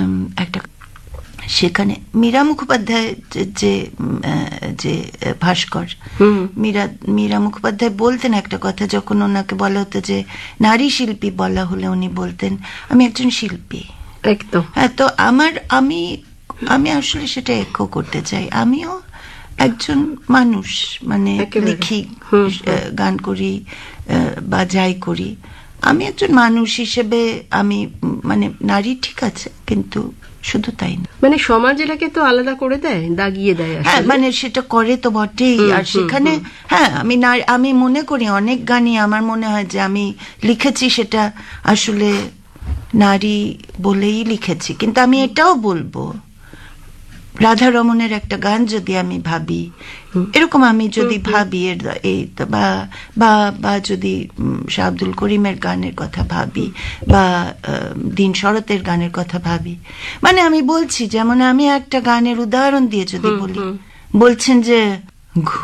একটা, সেখানে মীরা মুখোপাধ্যায় যে ভাস্কর, মীরা মুখোপাধ্যায় বলতেন একটা কথা, যখন ওনাকে বলা হতো যে নারী শিল্পী বলা হলে উনি বলতেন আমি একজন শিল্পী। একদম। হ্যাঁ, তো আমি আসলে সেটা এখো করতে চাই, আমিও একজন মানুষ, মানে লিখি, গান করি বা যাই করি, আমি একজন মানুষ হিসেবে আমি মানে নারী ঠিক আছে, কিন্তু শুধু তাই না, মানে সমাজ এটাকে তো আলাদা করে দেয়, দাগিয়ে দেয়। হ্যাঁ, মানে সেটা করে তো বটেই। আর সেখানে হ্যাঁ, আমি মনে করি অনেক গানই আমার মনে হয় যে আমি লিখেছি সেটা আসলে নারী বলেই লিখেছি, কিন্তু আমি এটাও বলবো রাধা রমনের একটা গান যদি আমি ভাবি, এরকম আমি যদি ভাবি বা যদি শাহ আব্দুল করিমের গানের কথা ভাবি বা দিন শরতের গানের কথা ভাবি, মানে আমি বলছি, যেমন আমি একটা গানের উদাহরণ দিয়ে যদি বলি, বলছেন যে